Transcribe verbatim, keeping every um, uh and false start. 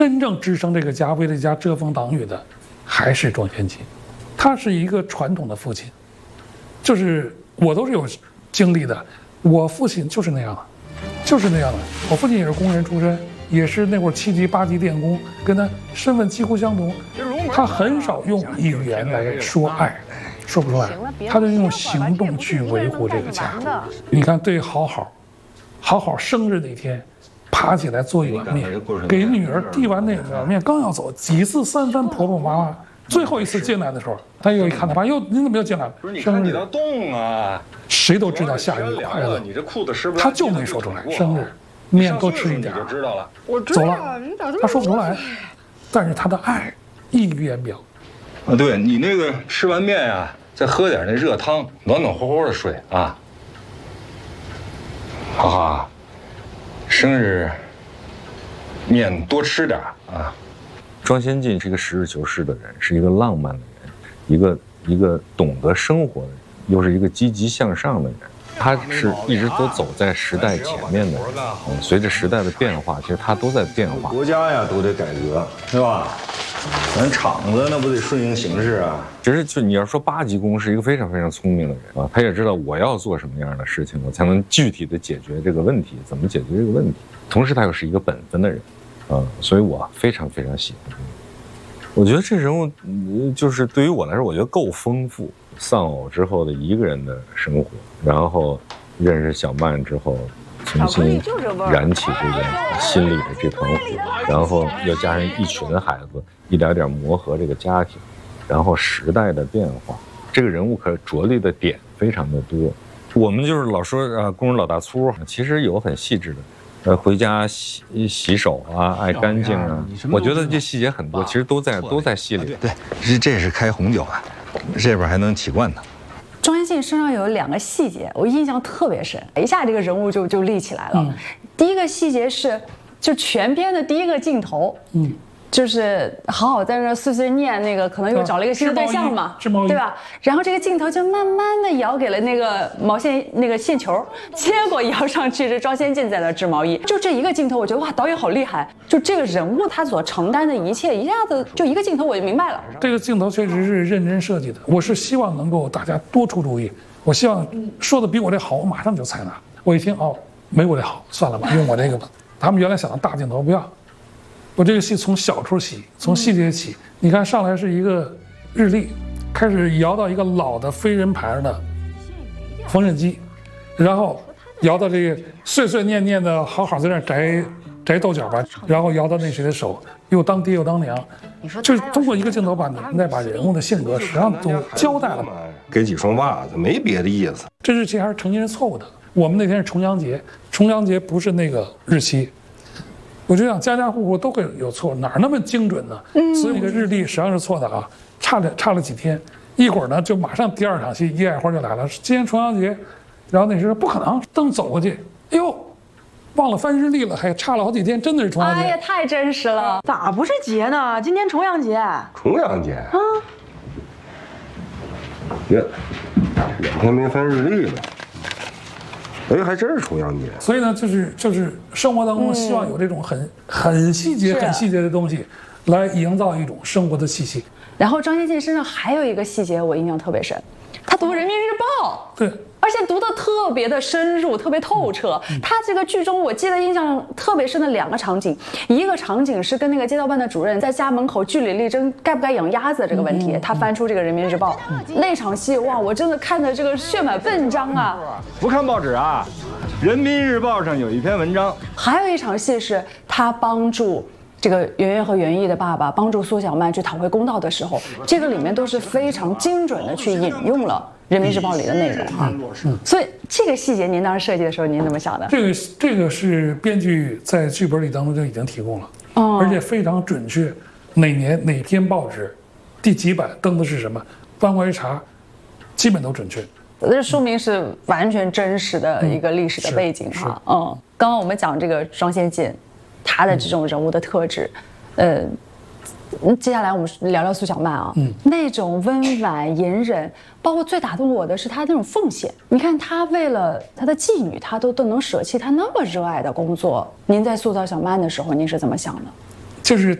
真正支撑这个家、为这家遮风挡雨的，还是庄先进。他是一个传统的父亲，就是我都是有经历的。我父亲就是那样的，就是那样的。我父亲也是工人出身，也是那会儿七级、八级电工，跟他身份几乎相同。他很少用语言来说爱，说不出来，他就用行动去维护这个家。你看，对好好，好好生日那天。爬起来做一碗面，给女儿递完那碗面，刚要走，几次三番婆婆妈妈，最后一次进来的时候，她又一看她爸，又你怎么又进来了？ 不是你看你的动啊！ 谁都知道下雨快乐， 你这裤子湿不？ 他就没说出来。生日，面多吃一点， 就知道了。 我走了，他说不出来，但是他的爱溢于言表。 啊，对你那个吃完面呀，再喝点那热汤，暖暖和和的睡啊。好好。生日面多吃点啊！ 庄先进是一个实事求是的人，是一个浪漫的人，一个一个懂得生活的人，又是一个积极向上的人。他是一直都走在时代前面的人，嗯，随着时代的变化，其实他都在变化。 国家呀都得改革，是吧？咱厂子那不得顺应形势啊？ 其实就你要说八级工是一个非常非常聪明的人啊，他也知道我要做什么样的事情，我才能具体的解决这个问题，怎么解决这个问题。同时他又是一个本分的人，啊，所以我非常非常喜欢他。我觉得这人物就是对于我来说，我觉得够丰富。丧偶之后的一个人的生活，然后认识小曼之后，重新燃起这个心里的这团火，然后又加上一群孩子，一点点磨合这个家庭，然后时代的变化，这个人物可着力的点非常的多。我们就是老说啊，工人老大粗，其实有很细致的。呃，回家洗洗手啊，爱干净啊，我觉得这细节很多，其实都在都在戏里。 对，这这是开红酒啊，这边还能起罐呢。 庄先进身上有两个细节，我印象特别深，一下这个人物就就立起来了。嗯、第一个细节是，就全片的第一个镜头，嗯。就是好好在那碎碎念那个，可能又找了一个新的对象嘛，对吧？然后这个镜头就慢慢的摇给了那个毛线那个线球，结果摇上去是庄先进在那织毛衣。就这一个镜头，我觉得哇，导演好厉害！就这个人物他所承担的一切，一下子就一个镜头我就明白了。 这个镜头确实是认真设计的，我是希望能够大家多出主意。我希望说的比我这好，我马上就采纳。我一听哦，没我这好，算了吧，用我这个吧。他们原来想的大镜头不要。我这个戏从小处起，从细节起。你看上来是一个日历，开始摇到一个老的飞人牌的缝纫机，然后摇到这个碎碎念念的好好在那摘摘豆角吧，然后摇到那谁的手，又当爹又当娘，就是通过一个镜头把你再把人物的性格实际上都交代了嘛。 给几双袜子，没别的意思。 这日期还是成年人错误的。我们那天是重阳节，重阳节不是那个日期。我就想家家户户都会有错，哪儿那么精准呢？嗯，所以这个日历实际上是错的啊，差了差了几天，一会儿呢就马上第二场戏叶爱花就来了，今天重阳节，然后那时候不可能，等走过去，哎呦，忘了翻日历了，还差了好几天，真的是重阳节。 哎呀，太真实了， 咋不是节呢？今天重阳节。 重阳节啊？呀，两天没翻日历了。哎，还真是重阳节。 所以呢，就是就是生活当中希望有这种很、嗯、很细节、很细节的东西，来营造一种生活的气息。 然后张先进身上还有一个细节我印象特别深，他读《人民日报》， 对， 而且读得特别的深入，特别透彻。嗯、他这个剧中我记得印象特别深的两个场景，一个场景是跟那个街道办的主任在家门口据理力争该不该养鸭子这个问题，嗯、他翻出这个《人民日报》嗯、那场戏，哇，我真的看的这个血满奋张啊！ 不看报纸啊，《人民日报》上有一篇文章。 还有一场戏是他帮助这个圆圆和袁毅的爸爸帮助苏小曼去讨回公道的时候，这个里面都是非常精准的去引用了《人民日报》里的内容啊。嗯，所以这个细节您当时设计的时候您怎么想的？ 这个这个是编剧在剧本里当中就已经提供了，哦，而且非常准确，哪年哪篇报纸，第几版登的是什么，翻过一查，基本都准确。 这说明是完全真实的一个历史的背景哈。嗯，刚刚我们讲这个庄先进，他的这种人物的特质，呃，接下来我们聊聊苏小曼啊，嗯，那种温婉隐忍，包括最打动我的是他那种奉献。你看他为了他的妓女，他都都能舍弃他那么热爱的工作。您在塑造小曼的时候，您是怎么想的？ 就是